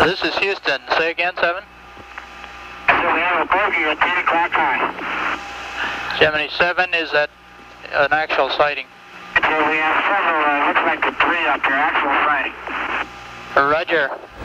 This is Houston. Say again, 7. So we have a bogey at 10 o'clock high. Gemini 7 is at an actual sighting. So we have several, looks like the 3 up here, actual sighting. Roger.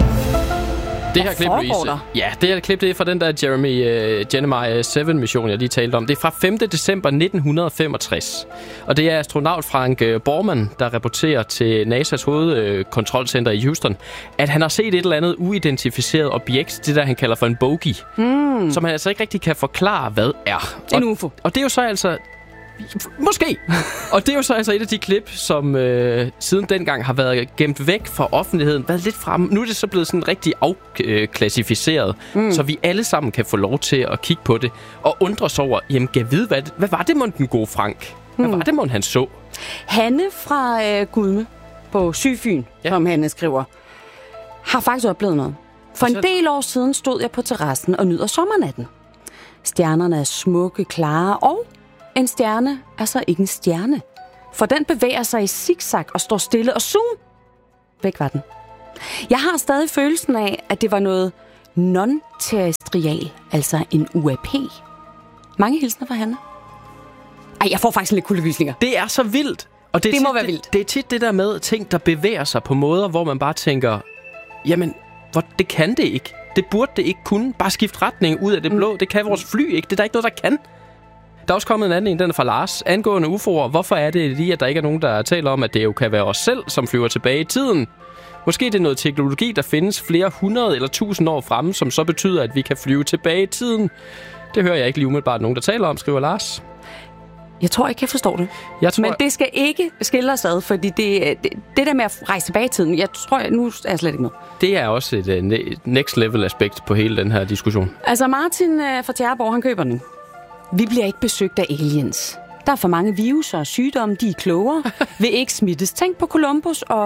Det her klip, Louise, det her klip, det er fra den der Gemini 7-mission, jeg lige talte om. Det er fra 5. december 1965. Og det er astronaut Frank Borman, der rapporterer til NASA's hovedkontrolcenter i Houston, at han har set et eller andet uidentificeret objekt, det der han kalder for en bogey, som han altså ikke rigtig kan forklare, hvad er. En UFO. Og det er jo så altså... Måske. Og det er jo så altså et af de klip, som siden dengang har været gemt væk fra offentligheden, været lidt fremme. Nu er det så blevet sådan rigtig afklassificeret, så vi alle sammen kan få lov til at kigge på det og undre os over, jamen, kan vide, hvad var det, mon den gode Frank? Hvad var det, mon han så? Hanne fra Gudme på Sydfyn, som Hanne skriver, har faktisk oplevet noget. For en del år siden stod jeg på terrassen og nyder sommernatten. Stjernerne er smukke, klare, og en stjerne er så ikke en stjerne. For den bevæger sig i zigzag og står stille, og zoom! Væk var den. Jeg har stadig følelsen af, at det var noget non-terrestrial, altså en UAP. Mange hilsner fra Hanne. Ej, jeg får faktisk lidt kuldegysninger. Det er så vildt. Og det må være vildt. Det er tit det der med ting, der bevæger sig på måder, hvor man bare tænker, jamen, det kan det ikke. Det burde det ikke kunne. Bare skifte retning ud af det blå. Det kan vores fly ikke. Det er der ikke noget, der kan. Der er også kommet en anden en, den er fra Lars. Angående UFO'er, hvorfor er det lige, at der ikke er nogen, der taler om, at det jo kan være os selv, som flyver tilbage i tiden? Måske det er noget teknologi, der findes flere 100 eller 1000 år fremme, som så betyder, at vi kan flyve tilbage i tiden. Det hører jeg ikke lige umiddelbart nogen, der taler om, skriver Lars. Jeg tror ikke, jeg forstår det. Men det skal ikke skille os ad, fordi det der med at rejse tilbage i tiden, jeg tror, nu er jeg slet ikke med. Det er også et next level aspekt på hele den her diskussion. Altså Martin fra Tjæreborg, han køber den. Vi bliver ikke besøgt af aliens. Der er for mange viruser og sygdomme, de er klogere. Vil ikke smittes. Tænk på Columbus og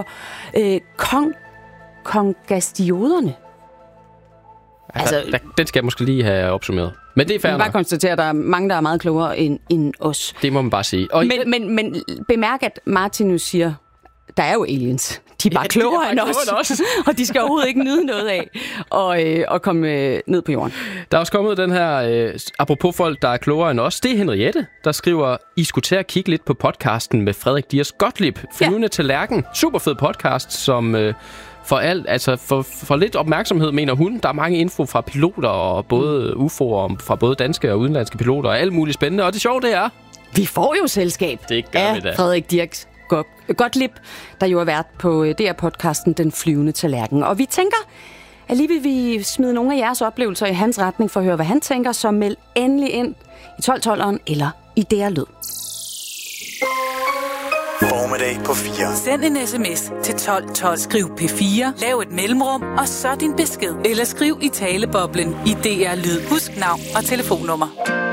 kongastioderne. Altså, den skal jeg måske lige have opsummeret. Men det er fair. Man kan bare konstatere, at der er mange, der er meget klogere end os. Det må man bare sige. Og men bemærk, at Martin nu siger, der er jo aliens. De er bare klogere end os. Og de skal overhovedet ikke nyde noget af at komme ned på jorden. Der er også kommet den her, apropos folk, der er klogere end os. Det er Henriette, der skriver, I skulle til at kigge lidt på podcasten med Frederik Dias Gottlieb. Flyvende til Lærken. Super fed podcast, som for lidt opmærksomhed, mener hun. Der er mange info fra piloter og både UFO'er, fra både danske og udenlandske piloter og alt muligt spændende. Og det sjove, det er... Vi får jo selskab af Frederik Dias Gottlieb, der jo er vært på DR-podcasten Den Flyvende Tallerken. Og vi tænker, at lige vil vi smide nogle af jeres oplevelser i hans retning for at høre, hvad han tænker, så meld endelig ind i 12-12'eren eller i DR Lyd. Formiddag på 4. Send en sms til 1212. Skriv P4, lav et mellemrum, og så din besked. Eller skriv i taleboblen i DR Lyd. Husk navn og telefonnummer.